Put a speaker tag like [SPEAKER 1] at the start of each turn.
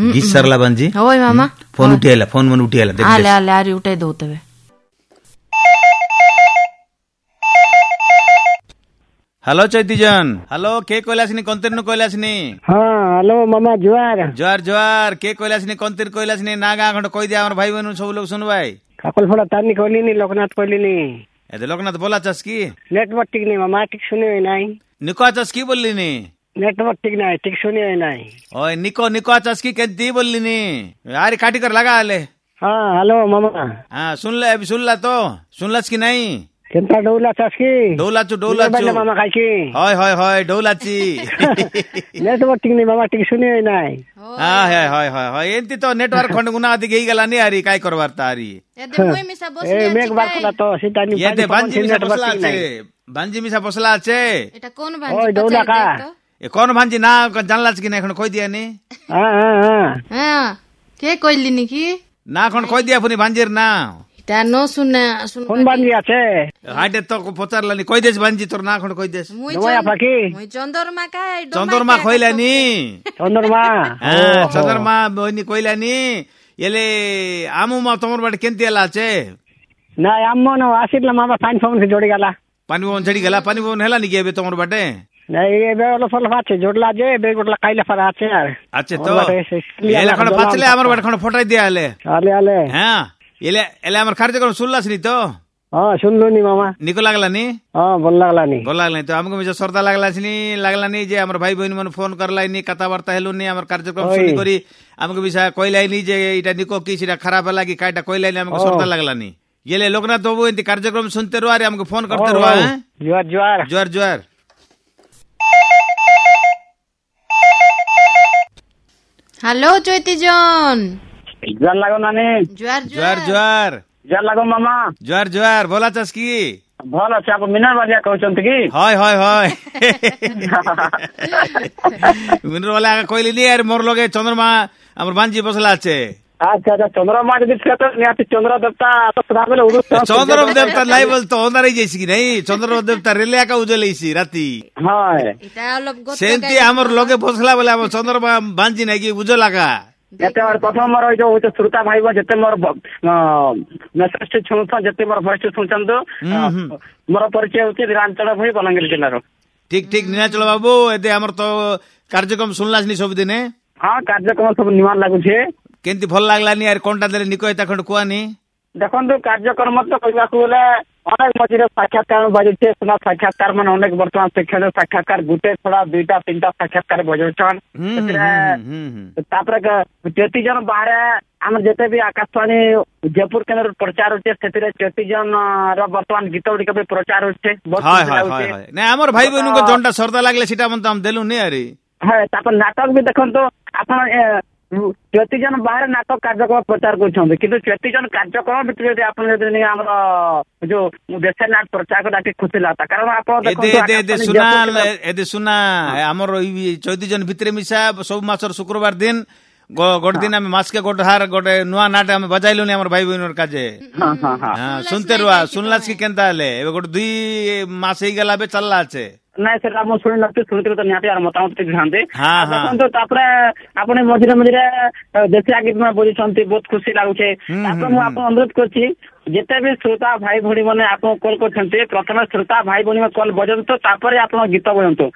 [SPEAKER 1] गीत सरला बंजी
[SPEAKER 2] होय मामा
[SPEAKER 1] phone उठियाला phone मन उठियाला देख
[SPEAKER 2] आले आले आरी उठाई दो तबे
[SPEAKER 1] हेलो चैतीजन हेलो के कोइलासनी कंतिर कोइलासनी
[SPEAKER 3] हाँ हेलो मामा जुआर
[SPEAKER 1] जुआर जुआर के कोइलासनी कंतिर कोइलासनी नागा खंड कहि दिया हमर भाई बहन सब लोग सुनबाई
[SPEAKER 3] काकल फोड़ा तानी कोलिनी लोकनाथ कोलिनी
[SPEAKER 1] एदे लोकनाथ बोला चस्की
[SPEAKER 3] नेटवर्क ठीक नहीं मामा ठीक सुने नहीं
[SPEAKER 1] निको चस्की बोललिनी
[SPEAKER 3] नेटवर्क ठीक नहीं ठीक सुने नहीं
[SPEAKER 1] ओय निको चस्की केंती बोललिनी यार काटी कर लगा आले
[SPEAKER 3] हाँ हेलो मामा
[SPEAKER 1] हाँ सुनला तो सुनलस की नहीं
[SPEAKER 3] केंता डौला चस्की
[SPEAKER 1] डौलाचू
[SPEAKER 3] मामा खाइकी
[SPEAKER 1] होय डौलाची
[SPEAKER 3] नेटवर्क ठीक नहीं मामा ठीक सुने नहीं
[SPEAKER 1] हाय एंती तो नेटवर्क खंड गुना आदि गेई गला नहीं आरी काय करवार तारी
[SPEAKER 2] एदे मुई मिसा बसले
[SPEAKER 3] ए मेघ बार कोला तो सीतानी
[SPEAKER 1] ये दे बांजी मिसा बसला আছে बांजी मिसा बसला আছে
[SPEAKER 2] এটা কোন ভাঞ্জি
[SPEAKER 3] ओय डौला का
[SPEAKER 1] ए कोन भांजी ना जानलाच की ना এখন কই দিয়া নি
[SPEAKER 2] হ্যাঁ কে কইলিনি কি
[SPEAKER 1] না এখন কই দিয়া ফনি ভাঞ্জির না
[SPEAKER 2] এটা নো শুনে
[SPEAKER 3] কোন বাঞ্জি আছে
[SPEAKER 1] হাইটে তো পচারলানি কই দেস ভাঞ্জি তোর না এখন কই দেস
[SPEAKER 2] মুই
[SPEAKER 3] দয়া পাখি
[SPEAKER 2] মুই চন্দরমা কাই
[SPEAKER 1] চন্দরমা কইলানি
[SPEAKER 3] চন্দরমা
[SPEAKER 1] হ্যাঁ চন্দরমা বইনি কইলানি এলে আমু মা তোমার বাড়ি কেনতি এলা আছে
[SPEAKER 3] না আম্মো নো আসিলা মামা পানি ফোন से जोड़ी गला
[SPEAKER 1] পানি বন ছেড়ি গেলা পানি বন হেলা নি গেবে তোমার বাটে
[SPEAKER 3] नहीं ये बेलो फल আছে जोड़ला जे बे गोटला काइला फर আছে আর
[SPEAKER 1] আছে তো এলা কোন পাছলে আমার বাড়ি কোন ফটাই দিয়া আলে
[SPEAKER 3] আলে আলে
[SPEAKER 1] হ্যাঁ এলে আমার কার্যক্রম শুনলাস নি তো
[SPEAKER 3] हाँ सुन लो नी मामा
[SPEAKER 1] निको लागला नी
[SPEAKER 3] हाँ बोल लागला नी
[SPEAKER 1] तो हमको मिसा सरदा लागला नी जे हमर भाई बहन मन फोन करलाई नी कथाबार्ता हेलु नी हमर कार्यक्रम सुनी करी हमको मिसा कइलाई नी जे इटा निको की सिरा खराब लागी काटा कइलाई नी हमको सरदा लागला नी येले लोकनाथ बाबू एंती कार्यक्रम सुनते रहो अरे हमको फोन करते रहो हैं जुआर
[SPEAKER 2] हेलो चैतीजन
[SPEAKER 3] जुआर लागो नानी
[SPEAKER 2] जुआर
[SPEAKER 3] लागो मामा
[SPEAKER 1] जुआर बोला चस्की
[SPEAKER 3] भल আছে आप मिनर बाजिया कहउचंत की
[SPEAKER 1] হয় মিনর वाला কইলি নি আর মোর লগে চন্দ্রমা আমার বাঞ্জি বসলা আছে
[SPEAKER 3] अच्छा चंद्रमा যদি ছেত নিয়াতি চন্দ্র দেবতা তো সদাবেলে উদুস
[SPEAKER 1] চন্দ্র দেবতা নাই বলতো ওনারই যাইছি কি নাই চন্দ্র দেবতা রেলিয়া কা উজলেইছি রাতি
[SPEAKER 3] হয়
[SPEAKER 2] এটা অলপ গত
[SPEAKER 1] সেন্তি আমার লগে বসলা বলে আমার চন্দ্রমা বাঞ্জি নাই কি উজলাগা
[SPEAKER 3] যেতে আমার প্রথম মোর ওই যে শ্রোতা ভাই যেতে মোর মেসেজ শুনছ যেতে মোর ভয়েস শুনছন তো মোর পরিচয় হচ্ছে বিরাঞ্চল ভাই বলাঙ্গীর জেলার
[SPEAKER 1] ঠিক নীলাচল বাবু এতে আমার তো কার্যক্রম শুনলাস নি সব দিনে
[SPEAKER 3] হ্যাঁ কার্যক্রম সব নিমান লাগুছে
[SPEAKER 1] কেমতি ভাল লাগলানি আর কোনটা দেলে নিকো এটা খন্ড কুয়ানি
[SPEAKER 3] দেখন্তু কার্যক্রম তো কইবাকু বলে অনেক মজিরে সাক্ষাৎকার বাজুছে শোনা সাক্ষাৎকার মানে অনেক বর্তমান শিক্ষার সাক্ষাৎকার গুটে ছড়া দুইটা তিনটা সাক্ষাৎকার বাজুছন তারপরে চৈতিজন বাহারে আমার যেতে বি আকাশবাণী জয়পুর কেন্দ্র প্রচার হচ্ছে সেতিরে চৈতিজন র বর্তমান গীত গুড়িক বি প্রচার হচ্ছে
[SPEAKER 1] না আমার ভাই বোনকে জনটা সরদা লাগলে সেটা মন তো আমি দেলু নি আরে
[SPEAKER 3] হ্যাঁ তারপর নাটক বি দেখন্তু আপনার চৈতিজন বাহারে নাটক কার্যক্রম প্রচার করছেন কিন্তু চৈতিজন কার্যক্রম ভিতরে যদি আপনার যদি আমার যে দেশের নাট প্রচার করে ডাকি খুশি লাগতা কারণ আপনার
[SPEAKER 1] এদে শুনা আমার চৈতিজন ভিতরে মিশা সব মাসর শুক্রবার দিন গোটে দিন আমি মাসকে গোটে নূয়া নাট আমি বাজাইলু নি আমার ভাই বোনের কাজে শুনতে রুয়া শুনলাস কি কেনতা হলে এবার গোটে 2 মাস হয়ে গেল চাল্লা আছে
[SPEAKER 3] ନାଇଁ ସେଟା ମୁଁ ଶୁଣି ନଥିଲି ଶୁଣିଥିଲି ତ ନିହାତି ଆର ମତାମତ ଦେଇଥାନ୍ତି ଦେଖନ୍ତୁ ତାପରେ ଆପଣ ମଝିରେ ଦେଶୀ ଗୀତ ବୁଝିଛନ୍ତି ବହୁତ ଖୁସି ଲାଗୁଛି ତାପରେ ମୁଁ ଆପଣ ଅନୁରୋଧ କରୁଛି ଯେତେ ବି ଶ୍ରୋତା ଭାଇ ଭଉଣୀ ମାନେ ଆପଣ କଲ୍ କରୁଛନ୍ତି ପ୍ରଥମେ ଶ୍ରୋତା ଭାଇ ଭଉଣୀ କଲ୍ ବଜାନ୍ତୁ ତାପରେ ଆପଣ ଗୀତ ବଜାନ୍ତୁ